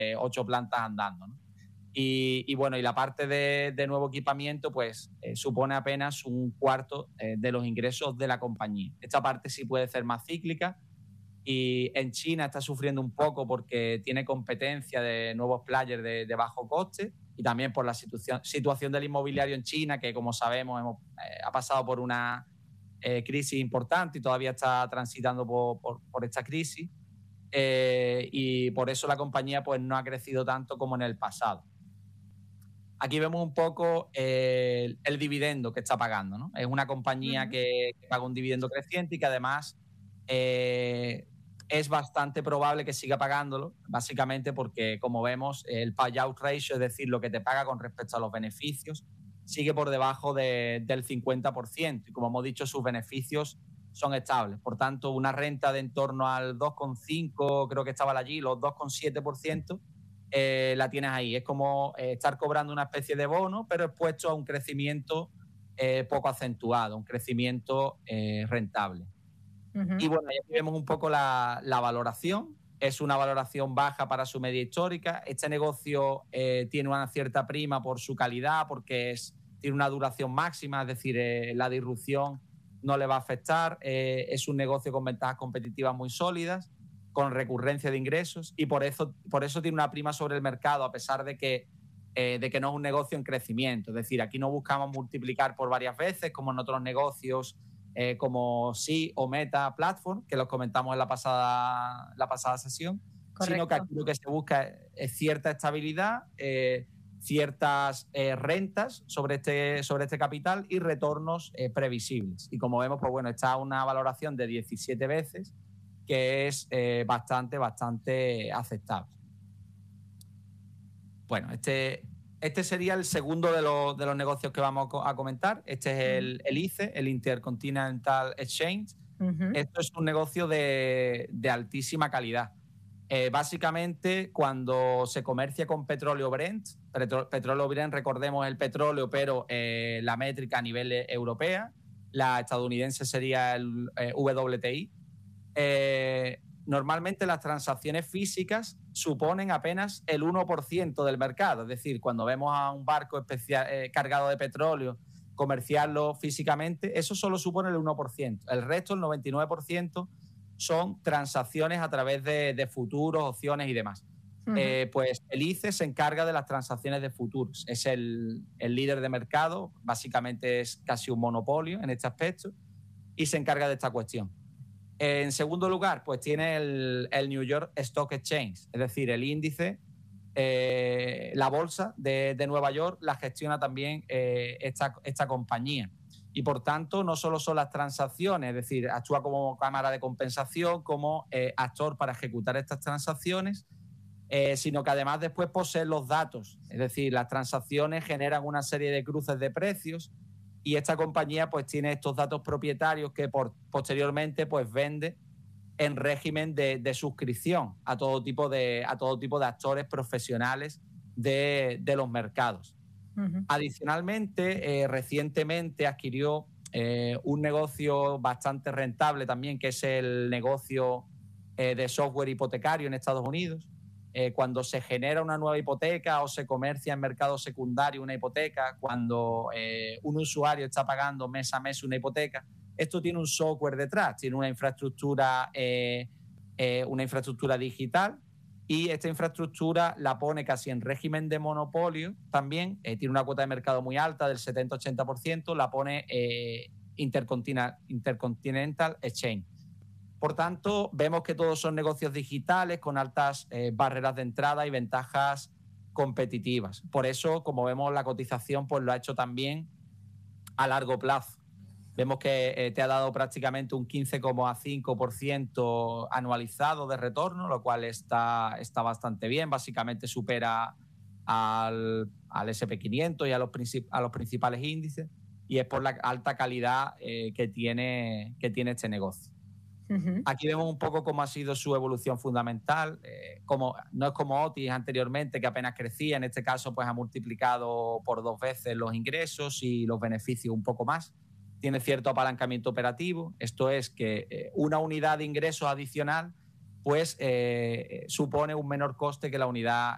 8 plantas andando, ¿no? Y bueno, y la parte de nuevo equipamiento, pues supone apenas un cuarto de los ingresos de la compañía. Esta parte sí puede ser más cíclica, y en China está sufriendo un poco porque tiene competencia de nuevos players de bajo coste, y también por la situación del inmobiliario en China, que como sabemos ha pasado por una crisis importante y todavía está transitando por esta crisis, y por eso la compañía pues no ha crecido tanto como en el pasado. Aquí vemos un poco el dividendo que está pagando, ¿no? Es una compañía que paga un dividendo creciente y que además es bastante probable que siga pagándolo, básicamente porque, como vemos, el payout ratio, es decir, lo que te paga con respecto a los beneficios, sigue por debajo del 50%, y como hemos dicho, sus beneficios son estables. Por tanto, una renta de en torno al 2,5%, creo que estaba allí, los 2,7%, la tienes ahí. Es como estar cobrando una especie de bono, pero expuesto a un crecimiento poco acentuado, un crecimiento rentable. Y bueno, aquí vemos un poco la valoración. Es una valoración baja para su media histórica. Este negocio tiene una cierta prima por su calidad, porque tiene una duración máxima, es decir, la disrupción no le va a afectar. Es un negocio con ventajas competitivas muy sólidas, con recurrencia de ingresos, y por eso tiene una prima sobre el mercado, a pesar de que no es un negocio en crecimiento. Es decir, aquí no buscamos multiplicar por varias veces, como en otros negocios como Sí o Meta Platform, que los comentamos en la pasada sesión. Correcto. Sino que aquí lo que se busca es cierta estabilidad, ciertas rentas sobre este capital y retornos previsibles. Y como vemos, pues bueno, está una valoración de 17 veces, que es bastante aceptable. Bueno, este sería el segundo de los negocios que vamos a comentar. Este es el ICE, el Intercontinental Exchange. Esto es un negocio de altísima calidad. Básicamente, cuando se comercia con petróleo Brent, recordemos el petróleo, pero la métrica a nivel europea, la estadounidense sería el WTI. Normalmente las transacciones físicas suponen apenas el 1% del mercado. Es decir, cuando vemos a un barco cargado de petróleo comerciarlo físicamente, eso solo supone el 1%. El resto, el 99%, son transacciones a través de futuros, opciones y demás. Pues el ICE se encarga de las transacciones de futuros. Es el líder de mercado, básicamente es casi un monopolio en este aspecto, y se encarga de esta cuestión. En segundo lugar, pues tiene el New York Stock Exchange, es decir, el índice, la bolsa de Nueva York la gestiona también esta compañía. Y por tanto, no solo son las transacciones, es decir, actúa como cámara de compensación, como actor para ejecutar estas transacciones, sino que además después posee los datos. Es decir, las transacciones generan una serie de cruces de precios, y esta compañía pues tiene estos datos propietarios que posteriormente pues vende en régimen de suscripción a todo tipo de actores profesionales de los mercados. Adicionalmente, recientemente adquirió un negocio bastante rentable también, que es el negocio de software hipotecario en Estados Unidos. Cuando se genera una nueva hipoteca o se comercia en mercado secundario una hipoteca, cuando un usuario está pagando mes a mes una hipoteca, esto tiene un software detrás, tiene una infraestructura digital, y esta infraestructura la pone casi en régimen de monopolio también. Tiene una cuota de mercado muy alta, del 70-80%, la pone Intercontinental Exchange. Por tanto, vemos que todos son negocios digitales con altas barreras de entrada y ventajas competitivas. Por eso, como vemos, la cotización pues lo ha hecho también a largo plazo. Vemos que te ha dado prácticamente un 15,5% anualizado de retorno, lo cual está bastante bien. Básicamente supera al SP500 y a los principales índices, y es por la alta calidad que tiene este negocio. Aquí vemos un poco cómo ha sido su evolución fundamental. No es como Otis anteriormente, que apenas crecía. En este caso pues ha multiplicado por 2 veces los ingresos y los beneficios un poco más. Tiene cierto apalancamiento operativo. Esto es que una unidad de ingresos adicional pues supone un menor coste que la unidad